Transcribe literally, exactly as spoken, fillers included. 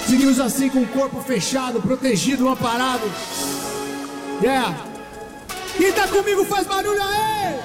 Seguimos assim com o corpo fechado, protegido, amparado. Yeah. Quem tá comigo faz barulho aí!